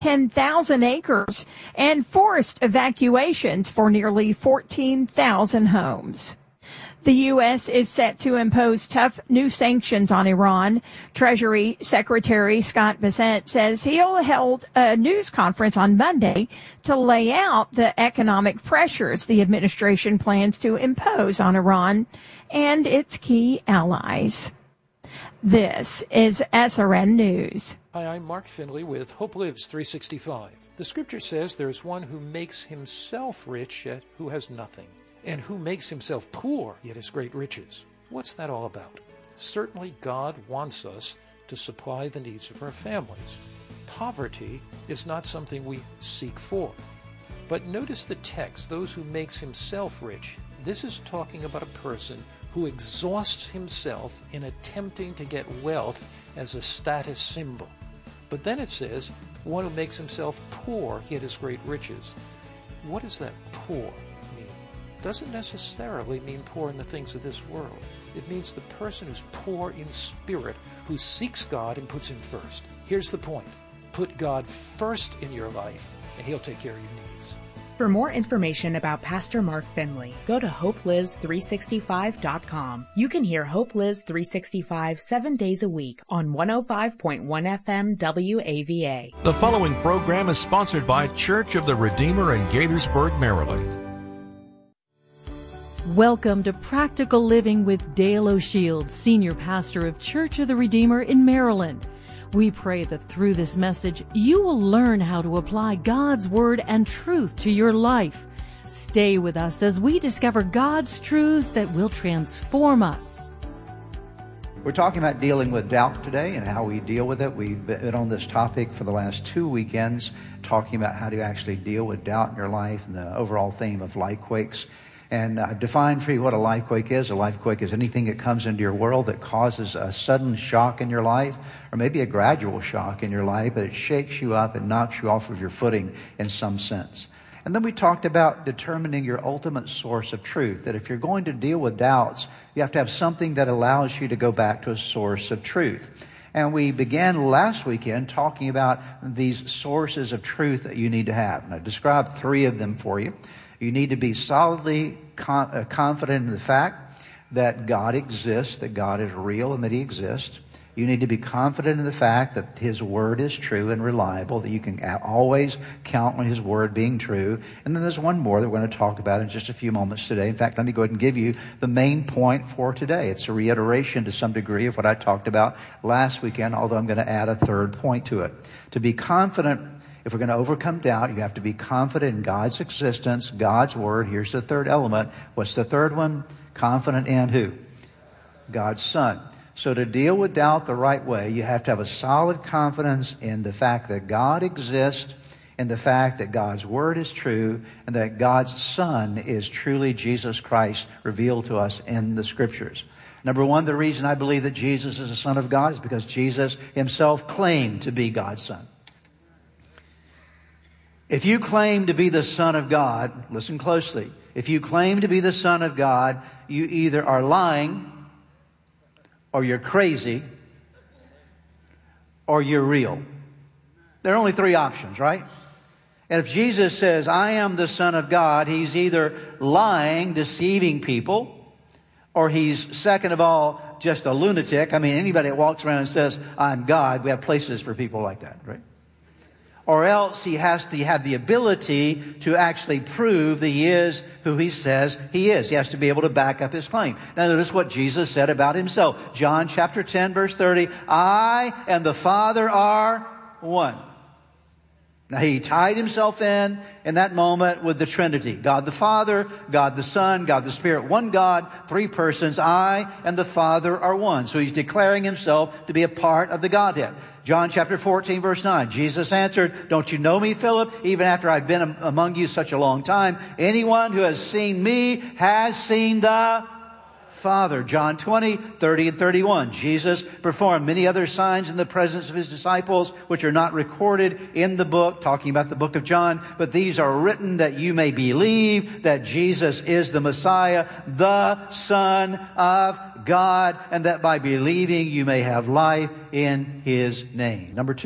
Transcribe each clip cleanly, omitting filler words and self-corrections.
10,000 acres and forced evacuations for nearly 14,000 homes. The U.S. is set to impose tough new sanctions on Iran. Treasury Secretary Scott Bessent says he'll hold a news conference on Monday to lay out the economic pressures the administration plans to impose on Iran and its key allies. This is SRN News. Hi, I'm Mark Finley with Hope Lives 365. The scripture says there's one who makes himself rich yet who has nothing, and who makes himself poor yet has great riches. What's that all about? Certainly God wants us to supply the needs of our families. Poverty is not something we seek for. But notice the text, those who makes himself rich. This is talking about a person who exhausts himself in attempting to get wealth as a status symbol. But then it says, one who makes himself poor yet has great riches. What does that poor mean? Doesn't necessarily mean poor in the things of this world. It means the person who's poor in spirit, who seeks God and puts him first. Here's the point. Put God first in your life, and he'll take care of your needs. For more information about Pastor Mark Finley, go to HopeLives365.com. You can hear Hope Lives 365 7 days a week on 105.1 FM WAVA. The following program is sponsored by Church of the Redeemer in Gaithersburg, Maryland. Welcome to Practical Living with Dale O'Shields, Senior Pastor of Church of the Redeemer in Maryland. We pray that through this message, you will learn how to apply God's Word and truth to your life. Stay with us as we discover God's truths that will transform us. We're talking about dealing with doubt today and how we deal with it. We've been on this topic for the last 2 weekends, talking about how to actually deal with doubt in your life and the overall theme of life quakes. And define for you what a life quake is. A life quake is anything that comes into your world that causes a sudden shock in your life, or maybe a gradual shock in your life, but it shakes you up and knocks you off of your footing in some sense. And then we talked about determining your ultimate source of truth, that if you're going to deal with doubts, you have to have something that allows you to go back to a source of truth. And we began last weekend talking about these sources of truth that you need to have. And I described 3 of them for you. You need to be solidly confident in the fact that God exists, that God is real and that He exists. You need to be confident in the fact that His Word is true and reliable, that you can always count on His Word being true. And then there's one more that we're going to talk about in just a few moments today. In fact, let me go ahead and give you the main point for today. It's a reiteration to some degree of what I talked about last weekend, although I'm going to add a third point to it. To be confident, if we're going to overcome doubt, you have to be confident in God's existence, God's Word. Here's the third element. What's the third one? Confident in who? God's Son. So to deal with doubt the right way, you have to have a solid confidence in the fact that God exists, and the fact that God's Word is true, and that God's Son is truly Jesus Christ revealed to us in the Scriptures. Number one, the reason I believe that Jesus is the Son of God is because Jesus Himself claimed to be God's Son. If you claim to be the Son of God, listen closely. If you claim to be the Son of God, you either are lying, or you're crazy, or you're real. There are only 3 options, right? And if Jesus says, I am the Son of God, He's either lying, deceiving people, or He's, second of all, just a lunatic. I mean, anybody that walks around and says, I'm God, we have places for people like that, right? Or else He has to have the ability to actually prove that He is who He says He is. He has to be able to back up His claim. Now notice what Jesus said about Himself. John chapter 10 verse 30, I and the Father are one. Now He tied Himself in that moment with the Trinity. God the Father, God the Son, God the Spirit. One God, 3 persons. I and the Father are one. So He's declaring Himself to be a part of the Godhead. John chapter 14 verse 9. Jesus answered, don't you know me, Philip? Even after I've been among you such a long time. Anyone who has seen me has seen the Father. John 20, 30 and 31. Jesus performed many other signs in the presence of His disciples, which are not recorded in the book, talking about the book of John, but these are written that you may believe that Jesus is the Messiah, the Son of God, and that by believing you may have life in His name. Number 2,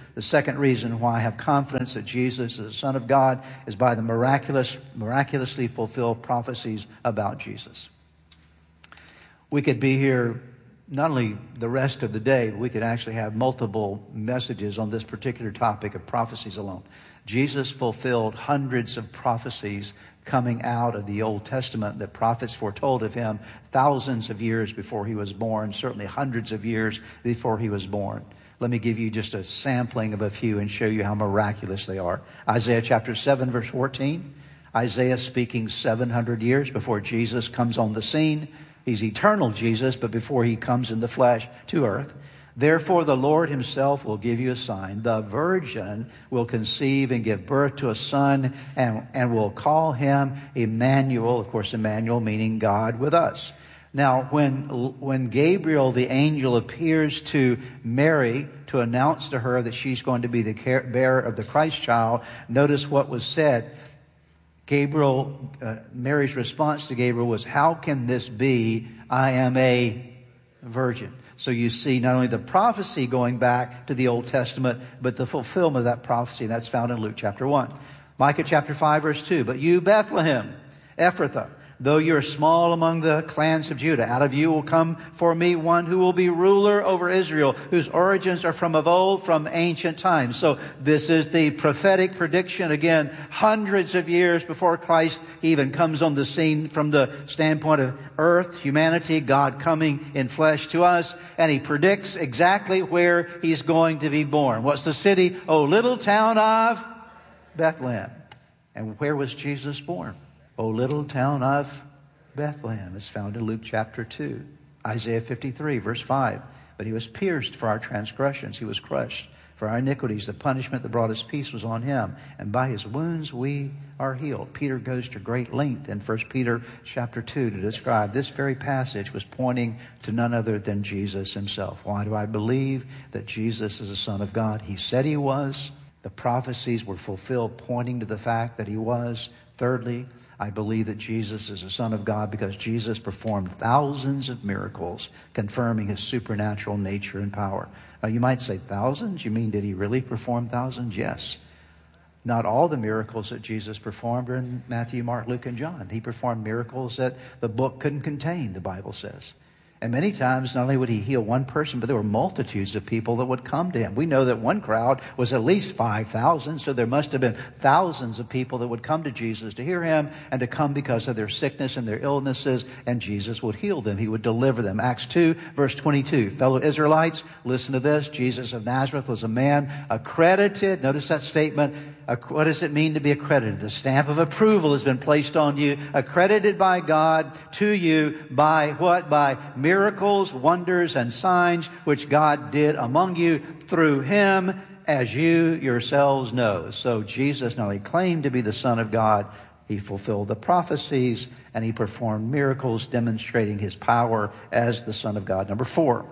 The second reason why I have confidence that Jesus is the Son of God is by the miraculously fulfilled prophecies about Jesus. We could be here not only the rest of the day, but we could actually have multiple messages on this particular topic of prophecies alone. Jesus fulfilled hundreds of prophecies coming out of the Old Testament that prophets foretold of him thousands of years before he was born, certainly hundreds of years before he was born. Let me give you just a sampling of a few and show you how miraculous they are. Isaiah chapter 7, verse 14. Isaiah speaking 700 years before Jesus comes on the scene. He's eternal Jesus, but before he comes in the flesh to earth. Therefore the Lord himself will give you a sign. The virgin will conceive and give birth to a son and will call him Emmanuel. Of course, Emmanuel meaning God with us. Now, when Gabriel, the angel, appears to Mary to announce to her that she's going to be the bearer of the Christ child, notice what was said. Mary's response to Gabriel was, "How can this be? I am a virgin." So you see not only the prophecy going back to the Old Testament, but the fulfillment of that prophecy. That's found in Luke chapter 1. Micah chapter 5, verse 2. "But you, Bethlehem, Ephrathah, though you are small among the clans of Judah, out of you will come for me one who will be ruler over Israel, whose origins are from of old, from ancient times." So this is the prophetic prediction, again, hundreds of years before Christ even comes on the scene from the standpoint of earth, humanity, God coming in flesh to us. And he predicts exactly where he's going to be born. What's the city? Oh, little town of Bethlehem. And where was Jesus born? O little town of Bethlehem is found in Luke chapter 2. Isaiah 53, verse 5. "But he was pierced for our transgressions. He was crushed for our iniquities. The punishment that brought us peace was on him. And by his wounds we are healed." Peter goes to great length in 1 Peter chapter 2 to describe this very passage was pointing to none other than Jesus himself. Why do I believe that Jesus is the Son of God? He said he was. The prophecies were fulfilled pointing to the fact that he was. Thirdly, I believe that Jesus is the Son of God because Jesus performed thousands of miracles confirming his supernatural nature and power. Now you might say thousands? You mean did he really perform thousands? Yes. Not all the miracles that Jesus performed are in Matthew, Mark, Luke, and John. He performed miracles that the book couldn't contain, the Bible says. And many times, not only would he heal one person, but there were multitudes of people that would come to him. We know that one crowd was at least 5,000, so there must have been thousands of people that would come to Jesus to hear him and to come because of their sickness and their illnesses, and Jesus would heal them. He would deliver them. Acts 2, verse 22. Fellow Israelites, listen to this. Jesus of Nazareth was a man accredited. Notice that statement. What does it mean to be accredited? The stamp of approval has been placed on you, accredited by God to you by what? By miracles, wonders, and signs which God did among you through him, as you yourselves know. So Jesus not only claimed to be the Son of God, he fulfilled the prophecies and he performed miracles demonstrating his power as the Son of God. Number 4.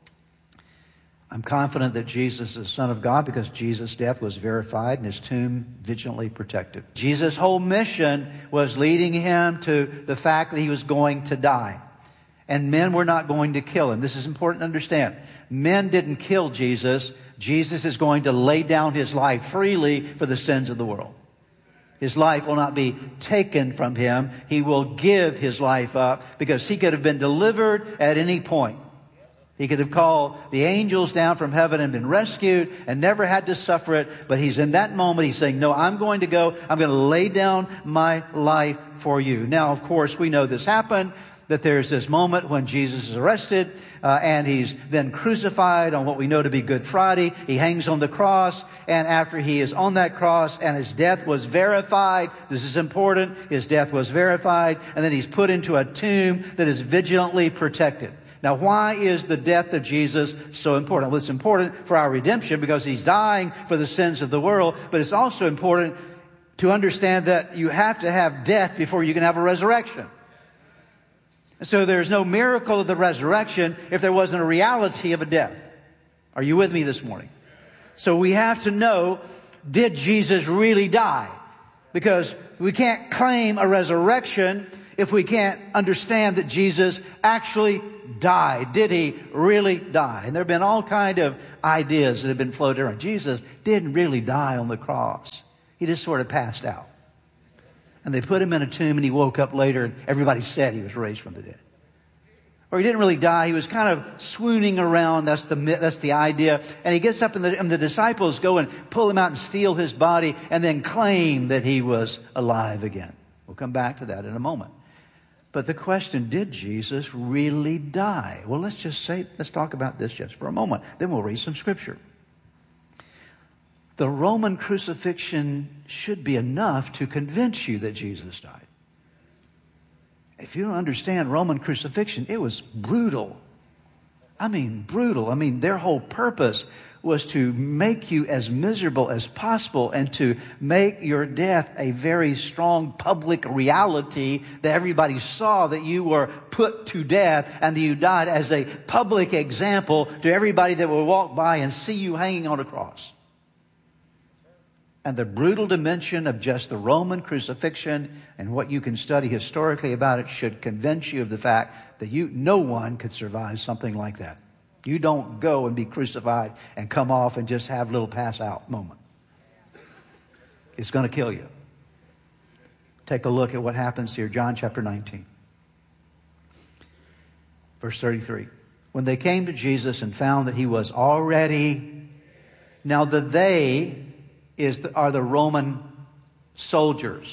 I'm confident that Jesus is the Son of God because Jesus' death was verified and his tomb vigilantly protected. Jesus' whole mission was leading him to the fact that he was going to die. And men were not going to kill him. This is important to understand. Men didn't kill Jesus. Jesus is going to lay down his life freely for the sins of the world. His life will not be taken from him. He will give his life up because he could have been delivered at any point. He could have called the angels down from heaven and been rescued and never had to suffer it. But he's in that moment, he's saying, no, I'm going to go. I'm going to lay down my life for you. Now, of course, we know this happened, that there's this moment when Jesus is arrested and he's then crucified on what we know to be Good Friday. He hangs on the cross, and after he is on that cross and his death was verified, this is important, his death was verified, and then he's put into a tomb that is vigilantly protected. Now, why is the death of Jesus so important? Well, it's important for our redemption because he's dying for the sins of the world, but it's also important to understand that you have to have death before you can have a resurrection. So there's no miracle of the resurrection if there wasn't a reality of a death. Are you with me this morning? So we have to know, did Jesus really die? Because we can't claim a resurrection if we can't understand that Jesus actually die? Did he really die? And there have been all kind of ideas that have been floated around. Jesus didn't really die on the cross. He just sort of passed out. And they put him in a tomb and he woke up later and everybody said he was raised from the dead. Or he didn't really die. He was kind of swooning around. That's the idea. And he gets up and the disciples go and pull him out and steal his body and then claim that he was alive again. We'll come back to that in a moment. But the question, did Jesus really die? Well, let's talk about this just for a moment. Then we'll read some scripture. The Roman crucifixion should be enough to convince you that Jesus died. If you don't understand Roman crucifixion, it was brutal. I mean, brutal. I mean, their whole purpose was to make you as miserable as possible and to make your death a very strong public reality that everybody saw that you were put to death and that you died as a public example to everybody that would walk by and see you hanging on a cross. And the brutal dimension of just the Roman crucifixion and what you can study historically about it should convince you of the fact that no one could survive something like that. You don't go and be crucified and come off and just have a little pass out moment. It's going to kill you. Take a look at what happens here. John chapter 19. Verse 33. When they came to Jesus and found that he was already... Now the they are the Roman soldiers.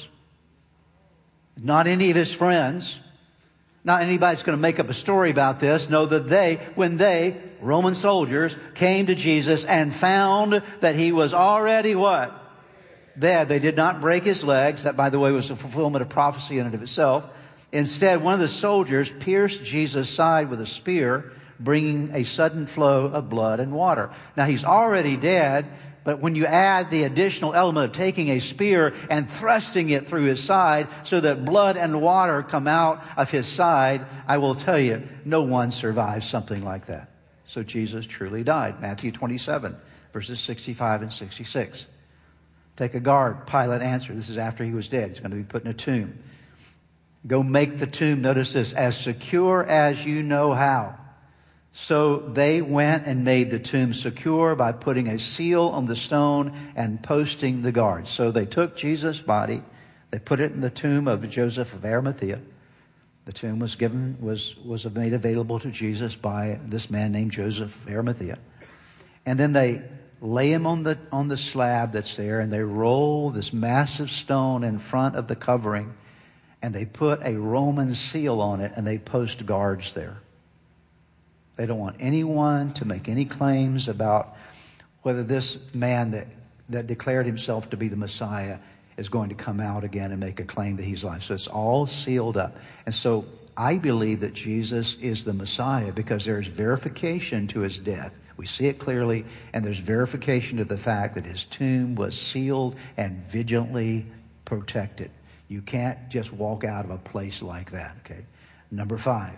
Not any of his friends. Not anybody's going to make up a story about this. No, when Roman soldiers, came to Jesus and found that he was already what? Dead. They did not break his legs. That, by the way, was a fulfillment of prophecy in and of itself. Instead, one of the soldiers pierced Jesus' side with a spear, bringing a sudden flow of blood and water. Now, he's already dead. But when you add the additional element of taking a spear and thrusting it through his side so that blood and water come out of his side, I will tell you, no one survives something like that. So Jesus truly died. Matthew 27, verses 65 and 66. Take a guard. Pilate answered. This is after he was dead. He's going to be put in a tomb. Go make the tomb, notice this, as secure as you know how. So they went and made the tomb secure by putting a seal on the stone and posting the guards. So they took Jesus' body, they put it in the tomb of Joseph of Arimathea. The tomb was made available to Jesus by this man named Joseph of Arimathea. And then they lay him on the slab that's there, and they roll this massive stone in front of the covering, and they put a Roman seal on it, and they post guards there. They don't want anyone to make any claims about whether this man that declared himself to be the Messiah is going to come out again and make a claim that he's alive. So it's all sealed up. And so I believe that Jesus is the Messiah because there's verification to his death. We see it clearly, and there's verification to the fact that his tomb was sealed and vigilantly protected. You can't just walk out of a place like that, okay? Number 5.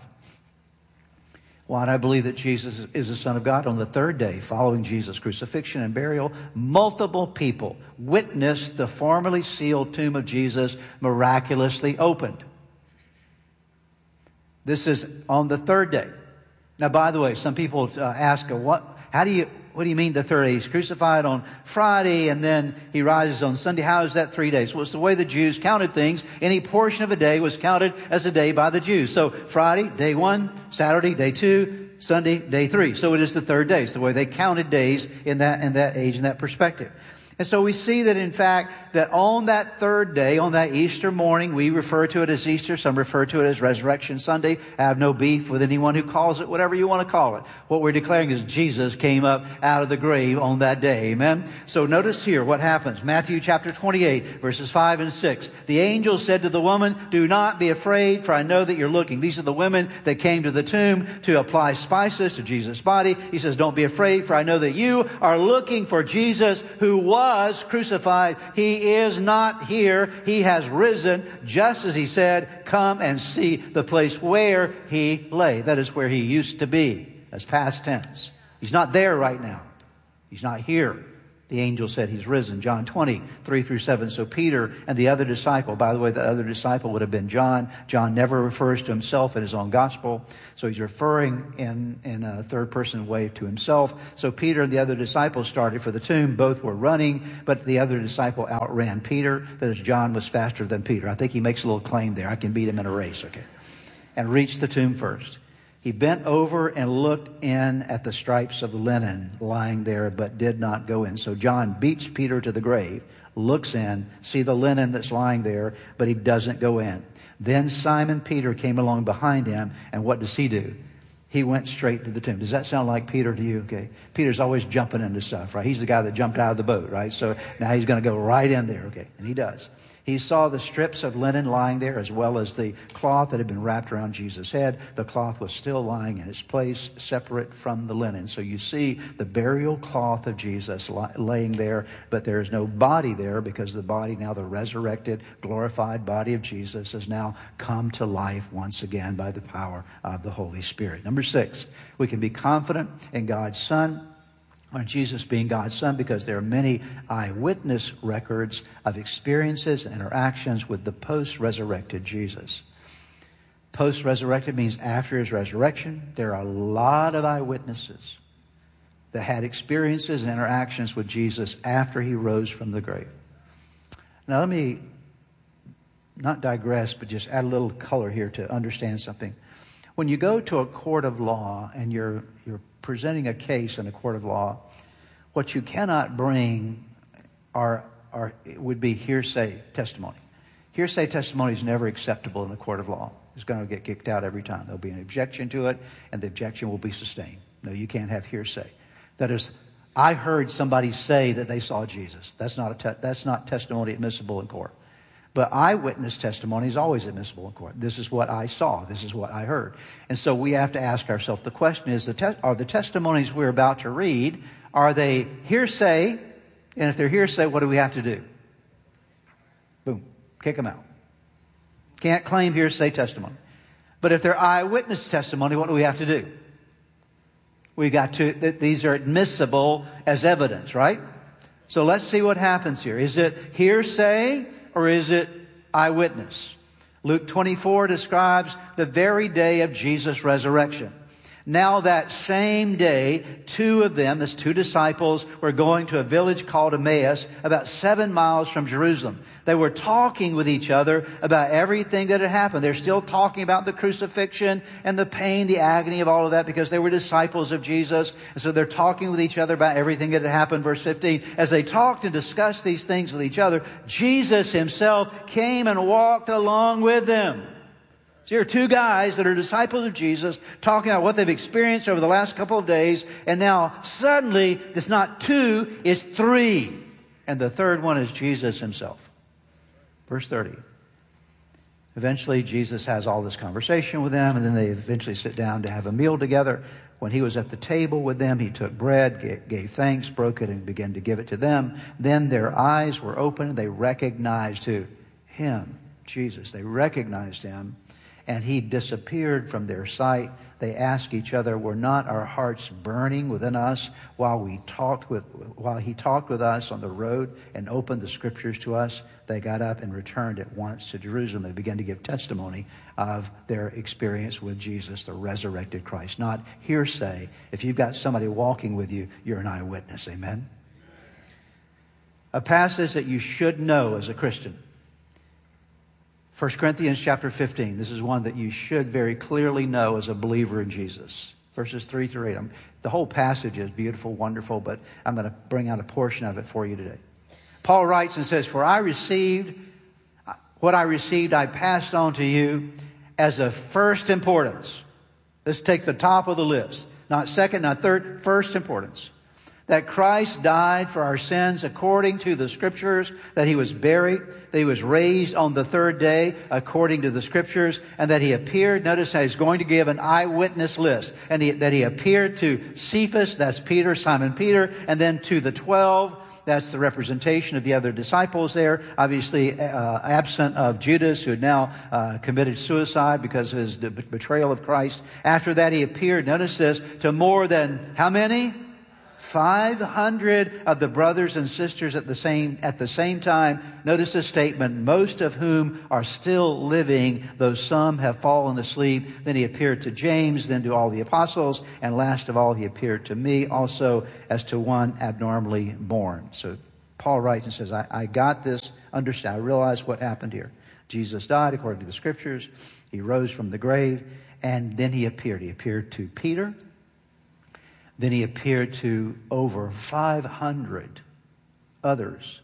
Why do I believe that Jesus is the Son of God? On the third day, following Jesus' crucifixion and burial, multiple people witnessed the formerly sealed tomb of Jesus miraculously opened. This is on the third day. Now, by the way, some people ask, what do you mean the third day? He's crucified on Friday and then he rises on Sunday. How is that 3 days? Well, it's the way the Jews counted things. Any portion of a day was counted as a day by the Jews. So Friday, day 1, Saturday, day 2, Sunday, day 3. So it is the third day. It's the way they counted days in that age, in that perspective. And so we see that, in fact, that on that third day, on that Easter morning, we refer to it as Easter. Some refer to it as Resurrection Sunday. I have no beef with anyone who calls it whatever you want to call it. What we're declaring is Jesus came up out of the grave on that day. Amen? So notice here what happens. Matthew chapter 28, verses 5 and 6. The angel said to the woman, "Do not be afraid, for I know that you're looking." These are the women that came to the tomb to apply spices to Jesus' body. He says, "Don't be afraid, for I know that you are looking for Jesus who was crucified. He is not here. He has risen, just as he said. Come and see the place where he lay." That is where he used to be. That's past tense. He's not there right now. He's not here. The angel said he's risen. John 20, 3 through 7. So Peter and the other disciple, by the way, the other disciple would have been John. John never refers to himself in his own gospel. So he's referring in a third person way to himself. So Peter and the other disciple started for the tomb. Both were running, but the other disciple outran Peter. That is, John was faster than Peter. I think he makes a little claim there. I can beat him in a race, okay? And reached the tomb first. He bent over and looked in at the stripes of the linen lying there, but did not go in. So John beats Peter to the grave, looks in, see the linen that's lying there, but he doesn't go in. Then Simon Peter came along behind him, and what does he do? He went straight to the tomb. Does that sound like Peter to you? Okay. Peter's always jumping into stuff, right? He's the guy that jumped out of the boat, right? So now he's going to go right in there, okay? And he does. He saw the strips of linen lying there, as well as the cloth that had been wrapped around Jesus' head. The cloth was still lying in its place, separate from the linen. So you see the burial cloth of Jesus laying there, but there is no body there, because the body, now the resurrected, glorified body of Jesus, has now come to life once again by the power of the Holy Spirit. Number 6, we can be confident in God's Son, or Jesus being God's Son, because there are many eyewitness records of experiences and interactions with the post-resurrected Jesus. Post-resurrected means after his resurrection. There are a lot of eyewitnesses that had experiences and interactions with Jesus after he rose from the grave. Now let me not digress, but just add a little color here to understand something. When you go to a court of law and you're presenting a case in a court of law, what you cannot bring would be hearsay testimony. Hearsay testimony is never acceptable in a court of law. It's going to get kicked out every time. There'll be an objection to it, and the objection will be sustained. No, you can't have hearsay. That is, I heard somebody say that they saw Jesus. That's not testimony admissible in court. But eyewitness testimony is always admissible in court. This is what I saw. This is what I heard. And so we have to ask ourselves, the question is, are the testimonies we're about to read, are they hearsay? And if they're hearsay, what do we have to do? Boom. Kick them out. Can't claim hearsay testimony. But if they're eyewitness testimony, what do we have to do? These are admissible as evidence, right? So let's see what happens here. Is it hearsay, or is it eyewitness? Luke 24 describes the very day of Jesus' resurrection. Now that same day, 2 of them, that's 2 disciples, were going to a village called Emmaus, about 7 miles from Jerusalem. They were talking with each other about everything that had happened. They're still talking about the crucifixion and the pain, the agony of all of that, because they were disciples of Jesus. And so they're talking with each other about everything that had happened. Verse 15, as they talked and discussed these things with each other, Jesus himself came and walked along with them. So here are 2 guys that are disciples of Jesus talking about what they've experienced over the last couple of days. And now suddenly it's not 2, it's 3. And the third one is Jesus himself. Verse 30. Eventually Jesus has all this conversation with them, and then they eventually sit down to have a meal together. When he was at the table with them, he took bread, gave thanks, broke it, and began to give it to them. Then their eyes were opened. They recognized who? Him, Jesus. They recognized him. And he disappeared from their sight. They asked each other, were not our hearts burning within us while he talked with us on the road and opened the scriptures to us? They got up and returned at once to Jerusalem. They began to give testimony of their experience with Jesus, the resurrected Christ. Not hearsay. If you've got somebody walking with you, you're an eyewitness. Amen? A passage that you should know as a Christian. 1 Corinthians chapter 15. This is one that you should very clearly know as a believer in Jesus. Verses 3 through 8. The whole passage is beautiful, wonderful, but I'm going to bring out a portion of it for you today. Paul writes and says, for what I received, I passed on to you as of first importance. This takes the top of the list. Not second, not third, first importance. That Christ died for our sins according to the Scriptures, that he was buried, that he was raised on the 3rd day according to the Scriptures, and that he appeared. Notice how he's going to give an eyewitness list. And that he appeared to Cephas, that's Peter, Simon Peter, and then to the 12. That's the representation of the other disciples there. Obviously absent of Judas, who had now committed suicide because of his betrayal of Christ. After that he appeared, notice this, to more than how many? 500 of the brothers and sisters at the same time. Notice this statement, most of whom are still living, though some have fallen asleep. Then he appeared to James, then to all the apostles, and last of all he appeared to me also as to one abnormally born. So Paul writes and says, I got this, understand, I realize what happened here. Jesus died according to the Scriptures. He rose from the grave, and then he appeared. He appeared to Peter. Then he appeared to over 500 others,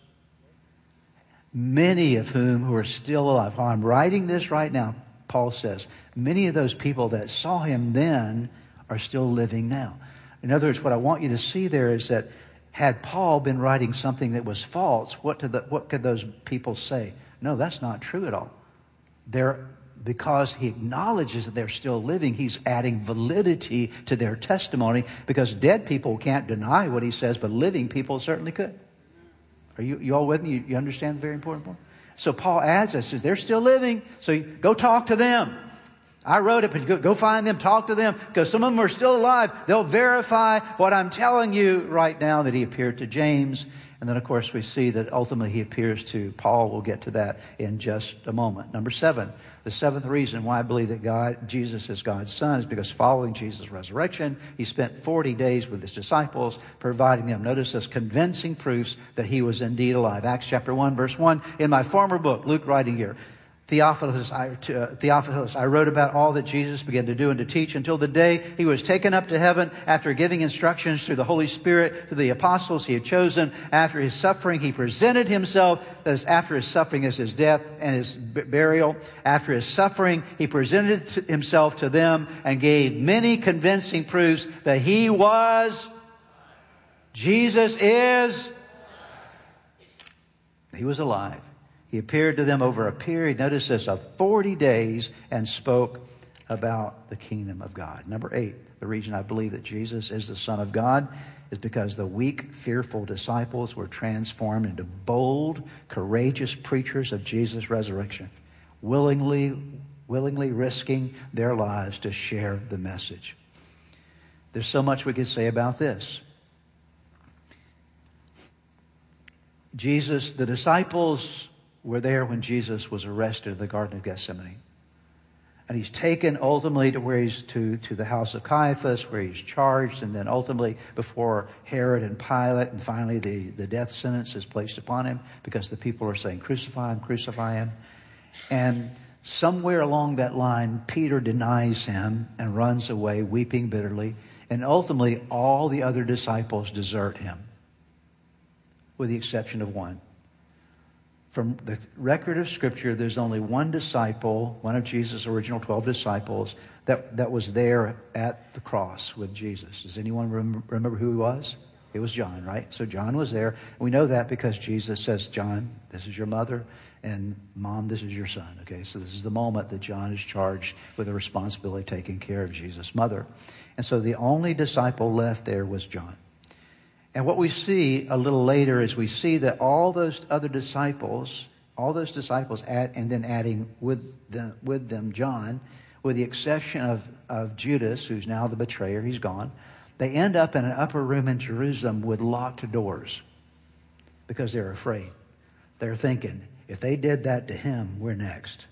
many of whom who are still alive. While I'm writing this right now, Paul says, many of those people that saw him then are still living now. In other words, what I want you to see there is that had Paul been writing something that was false, what could those people say? No, that's not true at all. Because he acknowledges that they're still living, he's adding validity to their testimony, because dead people can't deny what he says, but living people certainly could. Are you all with me? You understand the very important point? So Paul adds this, says they're still living, so go talk to them. I wrote it, but go find them, talk to them, because some of them are still alive. They'll verify what I'm telling you right now, that he appeared to James. And then, of course, we see that ultimately he appears to Paul. We'll get to that in just a moment. Number 7, the 7th reason why I believe that Jesus is God's Son is because following Jesus' resurrection, he spent 40 days with his disciples, providing them, notice this, convincing proofs that he was indeed alive. Acts chapter 1, verse 1. In my former book, Luke writing here, Theophilus, I wrote about all that Jesus began to do and to teach until the day he was taken up to heaven, after giving instructions through the Holy Spirit to the apostles he had chosen. After his suffering, he presented himself. After his suffering is his death and his burial. After his suffering, he presented himself to them and gave many convincing proofs that Jesus was alive. He appeared to them over a period, notice this, of 40 days and spoke about the kingdom of God. Number 8, the reason I believe that Jesus is the Son of God is because the weak, fearful disciples were transformed into bold, courageous preachers of Jesus' resurrection, willingly risking their lives to share the message. There's so much we could say about this. The disciples were there when Jesus was arrested in the Garden of Gethsemane. And he's taken ultimately to where he's to the house of Caiaphas, where he's charged, and then ultimately before Herod and Pilate, and finally the death sentence is placed upon him because the people are saying, crucify him, crucify him. And somewhere along that line, Peter denies him and runs away, weeping bitterly. And ultimately, all the other disciples desert him, with the exception of one. From the record of Scripture, there's only one disciple, one of Jesus' original 12 disciples, that was there at the cross with Jesus. Does anyone remember who he was? It was John, right? So John was there. We know that because Jesus says, John, this is your mother, and Mom, this is your son. Okay, so this is the moment that John is charged with the responsibility of taking care of Jesus' mother. And so the only disciple left there was John. And what we see a little later is we see that all those other disciples, and then adding with them John, with the exception of Judas, who's now the betrayer, he's gone, they end up in an upper room in Jerusalem with locked doors because they're afraid. They're thinking, if they did that to him, we're next.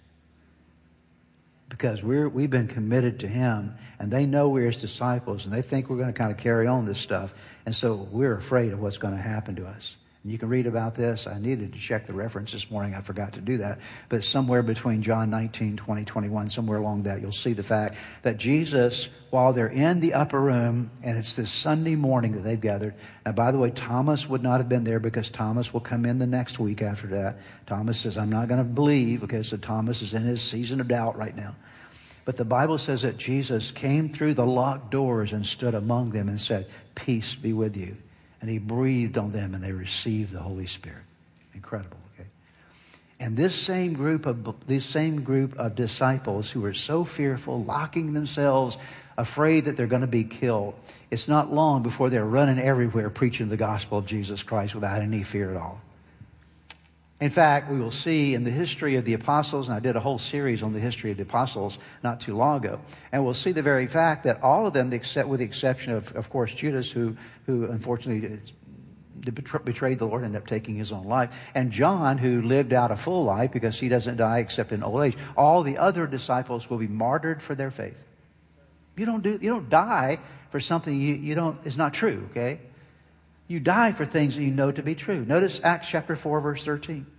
Because we've been committed to him, and they know we're his disciples, and they think we're going to kind of carry on this stuff. And so we're afraid of what's going to happen to us. And you can read about this. I needed to check the reference this morning. I forgot to do that. But somewhere between John 19, 20, 21, somewhere along that, you'll see the fact that Jesus, while they're in the upper room, and it's this Sunday morning that they've gathered. Now, by the way, Thomas would not have been there because Thomas will come in the next week after that. Thomas says, I'm not going to believe. Okay, so Thomas is in his season of doubt right now. But the Bible says that Jesus came through the locked doors and stood among them and said, peace be with you. And he breathed on them and they received the Holy Spirit. Incredible, okay? And this same group of disciples who are so fearful, locking themselves, afraid that they're going to be killed, it's not long before they're running everywhere preaching the gospel of Jesus Christ without any fear at all. In fact, we will see in the history of the apostles, and I did a whole series on the history of the apostles not too long ago, and we'll see the very fact that all of them, with the exception of course, Judas, who unfortunately betrayed the Lord, ended up taking his own life, and John, who lived out a full life because he doesn't die except in old age. All the other disciples will be martyred for their faith. You don't die for something is not true, okay? You die for things that you know to be true. Notice Acts chapter 4, verse 13.